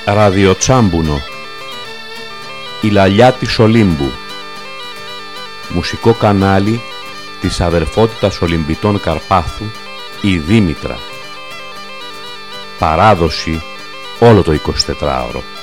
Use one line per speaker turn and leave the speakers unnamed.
Ραδιοτσάμπουνο, η Λαλιά της Ολύμπου, μουσικό κανάλι της αδερφότητας Ολυμπητών Καρπάθου, η Δήμητρα. Παράδοση όλο το 24ωρο.